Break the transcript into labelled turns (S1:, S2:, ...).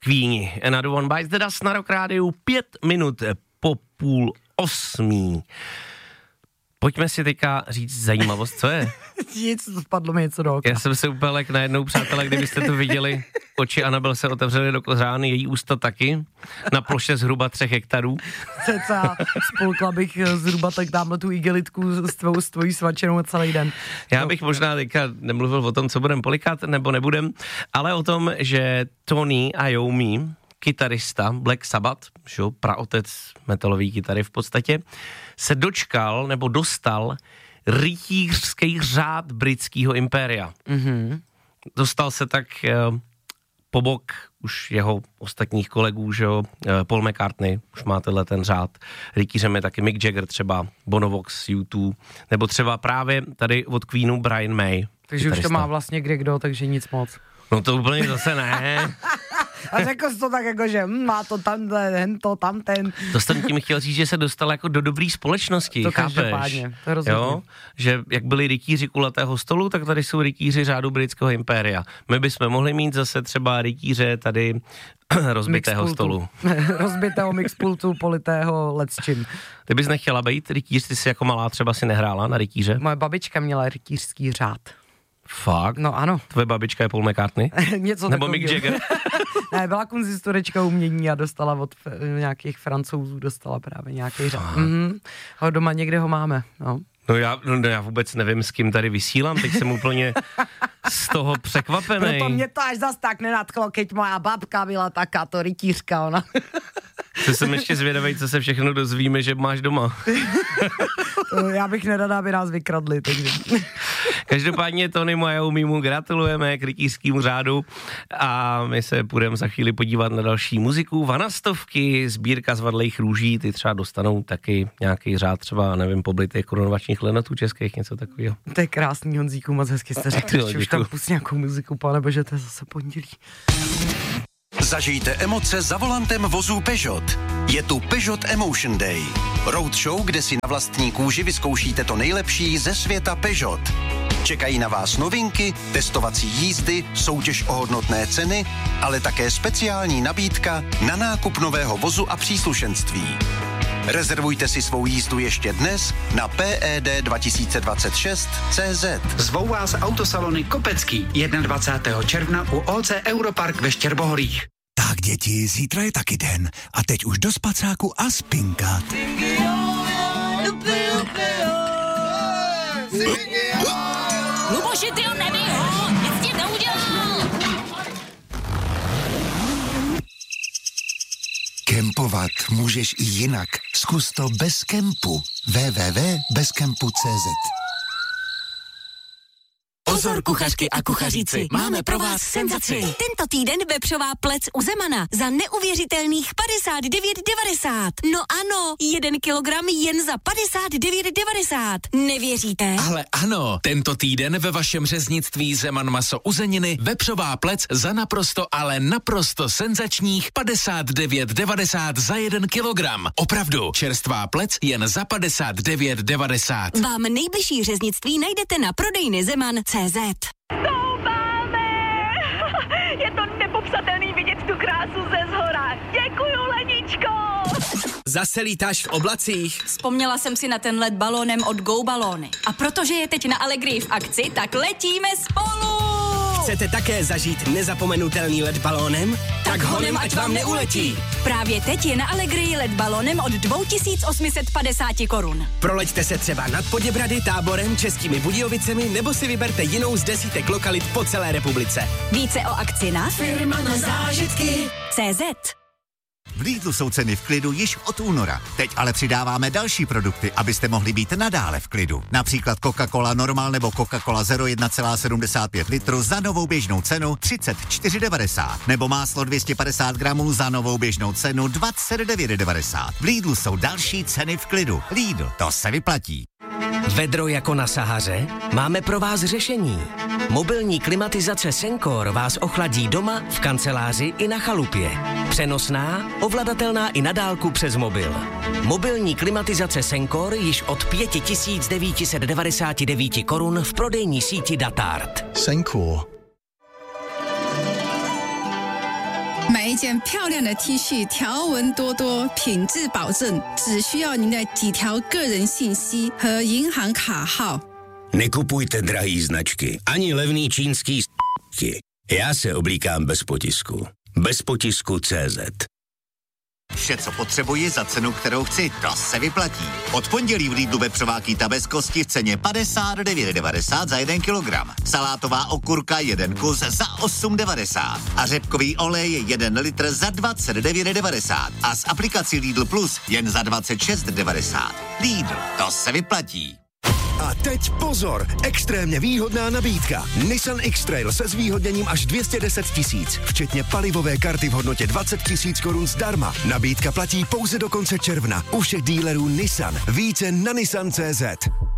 S1: Queeni. Another One Bites the Dust na Rock Rádiu 5 minut po 7:30. Pojďme si teďka říct zajímavost, co je?
S2: Nic, spadlo mi něco do oka.
S1: Já jsem se úplně lek najednou, přátelé, kdybyste to viděli. Oči Anabel se otevřely do kořány, její ústa taky, na ploše zhruba 3 hektarů.
S2: Ceca, spolkla bych zhruba tak tamhle tu igelitku s tvojí svačenou celý den.
S1: Já bych možná teďka nemluvil o tom, co budem polikat, nebo nebudem, ale o tom, že Tony Iommi, kytarista Black Sabbath, praotec metalový kytary v podstatě, se dočkal nebo dostal rytířský řád britského impéria. Mm-hmm. Dostal se tak po bok už jeho ostatních kolegů, že jo, Paul McCartney už má ten řád. Rytířem je taky Mick Jagger třeba, Bono Vox, U2, nebo třeba právě tady od Queenu Brian May.
S2: Takže kytarista. Už to má vlastně kdo, takže nic moc.
S1: No to úplně zase ne.
S2: A řekl jsi to tak jako, že má to tamten.
S1: To jsem tím chtěl říct, že se dostal jako do dobrý společnosti,
S2: to
S1: chápeš?
S2: Každopádně, to rozumím.
S1: Jo? Že jak byli rytíři kulatého stolu, tak tady jsou rytíři řádu britského impéria. My bychom mohli mít zase třeba rytíře tady rozbitého stolu.
S2: Rozbitého mixpultu, politého lecčin.
S1: Ty bys nechtěla být rytíř, ty jsi jako malá třeba si nehrála na rytíře?
S2: Moje babička měla rytířský řád.
S1: Fakt?
S2: No ano.
S1: Tvoje babička je Paul McCartney?
S2: Něco
S1: nebo
S2: takový.
S1: Mick Jagger?
S2: Ne, byla konzistorečka umění a dostala od nějakých Francouzů, dostala právě nějaký řád. Ho doma někde ho máme, no.
S1: No já vůbec nevím, s kým tady vysílám, teď jsem úplně z toho překvapený.
S2: Proto mě to až zas tak nenadchlo, keď moja babka byla takáto rytířka, ona.
S1: To jsem ještě zvědavej, co se všechno dozvíme, že máš doma.
S2: Já bych nerada, aby nás vykradli, takže.
S1: Každopádně Tonymu Iommimu gratulujeme k rytířskému řádu a my se půjdeme za chvíli podívat na další muziku. Vanastovky, sbírka zvadlejch růží, ty třeba dostanou taky nějaký řád, třeba nevím, poblitých korunovačních klenotů českých, něco takového.
S2: To je krásný, Honzíku, moc hezky jste řekl, že už tam pust nějakou muziku, panebože, to je zase pondělí.
S3: Zažijte emoce za volantem vozů Peugeot. Je tu Peugeot Emotion Day. Roadshow, kde si na vlastní kůži vyzkoušíte to nejlepší ze světa Peugeot. Čekají na vás novinky, testovací jízdy, soutěž o hodnotné ceny, ale také speciální nabídka na nákup nového vozu a příslušenství. Rezervujte si svou jízdu ještě dnes na PED2026.cz.
S4: Zvou vás autosalony Kopecký 21. června u OC Europark ve Štěrbohorích.
S5: Tak děti, zítra je taky den a teď už do spacáku a spinkat.
S6: Luboši, ty ho nebij ho, nic ti neudělal.
S5: Kempovat můžeš i jinak. Zkus to bez kempu. www.bezkempu.cz.
S6: Pozor, kuchařky a kuchaříci, máme pro vás senzaci. Tento týden vepřová plec u Zemana za neuvěřitelných 59,90. No ano, 1 kilogram jen za 59,90. Nevěříte?
S7: Ale ano, tento týden ve vašem řeznictví Zeman maso uzeniny vepřová plec za naprosto, ale naprosto senzačních 59,90 za 1 kilogram. Opravdu, čerstvá plec jen za 59,90.
S6: Vám nejbližší řeznictví najdete na prodejny Zeman.cz.
S8: Stoupáme! Je to nepopsatelný vidět tu krásu ze zhora. Děkuju, Leničko!
S9: Zase lítáš v oblacích?
S10: Vzpomněla jsem si na ten let balónem od Go Balóny. A protože je teď na Allegrii v akci, tak letíme spolu!
S9: Chcete také zažít nezapomenutelný let balónem? Tak honem, ať vám neuletí!
S10: Právě teď je na Allegrii let balónem od 2850 korun.
S9: Proleďte se třeba nad Poděbrady, Táborem, Českými Budějovicemi nebo si vyberte jinou z desítek lokalit po celé republice.
S10: Více o akci na
S6: Firma na zážitky
S10: CZ.
S5: V Lidlu jsou ceny v klidu již od února. Teď ale přidáváme další produkty, abyste mohli být nadále v klidu. Například Coca-Cola Normal nebo Coca-Cola Zero 1,75 litru za novou běžnou cenu 34,90. Nebo máslo 250 gramů za novou běžnou cenu 29,90. V Lidlu jsou další ceny v klidu. Lidl, to se vyplatí.
S11: Vedro jako na Sahaře? Máme pro vás řešení. Mobilní klimatizace Sencor vás ochladí doma, v kanceláři i na chalupě. Přenosná, ovladatelná i na dálku přes mobil. Mobilní klimatizace Sencor již od 5999 korun v prodejní síti Datart.
S5: Sencor.
S12: 买一件漂亮的 T 恤，条纹多多，品质保证，只需要您的几条个人信息和银行卡号。
S13: Nekupujte drahý značky, ani levný čínský s***ky. Já se oblíkám bez potisku. Bez potisku CZ.
S5: Vše, co potřebuji za cenu, kterou chci, to se vyplatí. Od pondělí v Lidlu vepřová kýta bez kosti v ceně 59,90 za 1 kilogram. Salátová okurka 1 kus za 8,90. A řepkový olej 1 litr za 29,90. A s aplikací Lidl Plus jen za 26,90. Lidl, to se vyplatí.
S14: A teď pozor, extrémně výhodná nabídka. Nissan X-Trail se zvýhodněním až 210 000, včetně palivové karty v hodnotě 20 000 korun zdarma. Nabídka platí pouze do konce června u všech dílerů Nissan. Více na Nissan.cz.